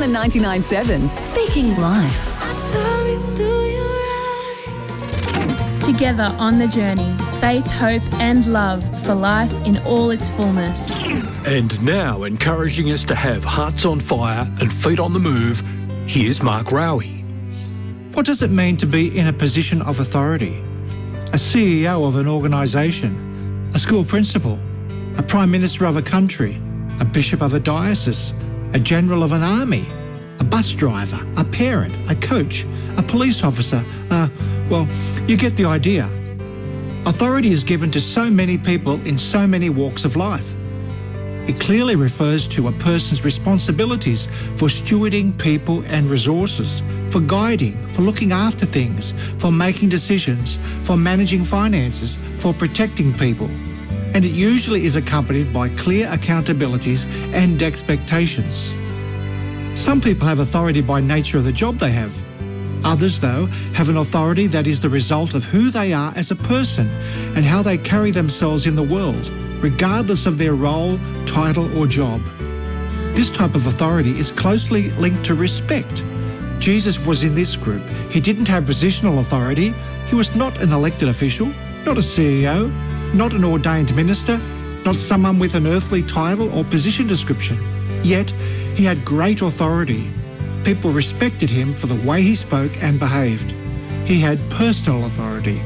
the 99.7. Speaking life. Together on the journey, faith, hope and love for life in all its fullness. And now, encouraging us to have hearts on fire and feet on the move, here's Mark Rowie. What does it mean to be in a position of authority? A CEO of an organisation, a school principal, a Prime Minister of a country, a bishop of a diocese, a general of an army, a bus driver, a parent, a coach, a police officer, well, you get the idea. Authority is given to so many people in so many walks of life. It clearly refers to a person's responsibilities for stewarding people and resources, for guiding, for looking after things, for making decisions, for managing finances, for protecting people. And it usually is accompanied by clear accountabilities and expectations. Some people have authority by nature of the job they have. Others, though, have an authority that is the result of who they are as a person and how they carry themselves in the world, regardless of their role, title or job. This type of authority is closely linked to respect. Jesus was in this group. He didn't have positional authority. He was not an elected official, not a CEO, not an ordained minister, not someone with an earthly title or position description. Yet, he had great authority. People respected him for the way he spoke and behaved. He had personal authority.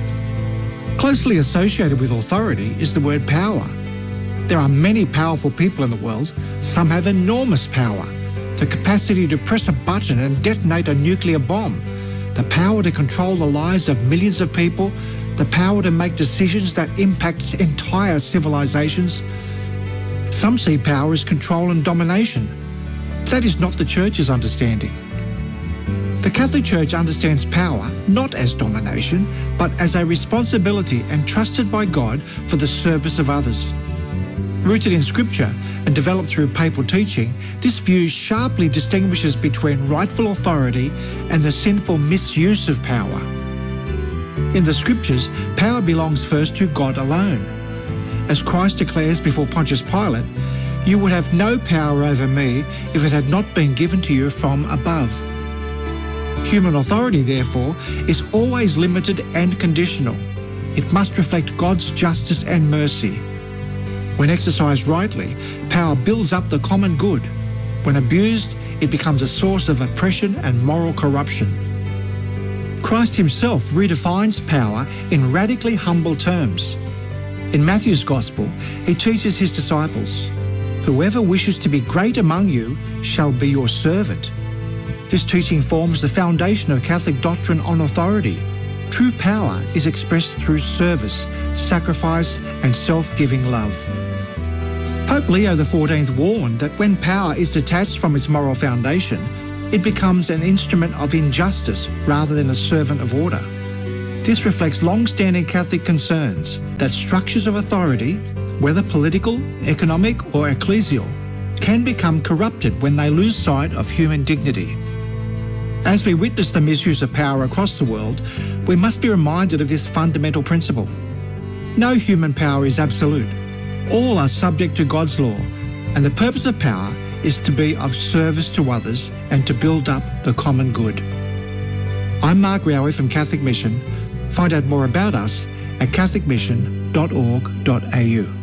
Closely associated with authority is the word power. There are many powerful people in the world. Some have enormous power. The capacity to press a button and detonate a nuclear bomb. The power to control the lives of millions of people. The power to make decisions that impact entire civilizations. Some see power as control and domination. That is not the Church's understanding. The Catholic Church understands power not as domination, but as a responsibility entrusted by God for the service of others. Rooted in Scripture and developed through papal teaching, this view sharply distinguishes between rightful authority and the sinful misuse of power. In the Scriptures, power belongs first to God alone. As Christ declares before Pontius Pilate, "You would have no power over me if it had not been given to you from above." Human authority, therefore, is always limited and conditional. It must reflect God's justice and mercy. When exercised rightly, power builds up the common good. When abused, it becomes a source of oppression and moral corruption. Christ himself redefines power in radically humble terms. In Matthew's Gospel, he teaches his disciples, "Whoever wishes to be great among you shall be your servant." This teaching forms the foundation of Catholic doctrine on authority. True power is expressed through service, sacrifice, and self-giving love. Pope Leo XIV warned that when power is detached from its moral foundation, it becomes an instrument of injustice rather than a servant of order. This reflects long-standing Catholic concerns that structures of authority, whether political, economic, or ecclesial, can become corrupted when they lose sight of human dignity. As we witness the misuse of power across the world, we must be reminded of this fundamental principle. No human power is absolute. All are subject to God's law, and the purpose of power is to be of service to others and to build up the common good. I'm Mark Rowie from Catholic Mission. Find out more about us at catholicmission.org.au.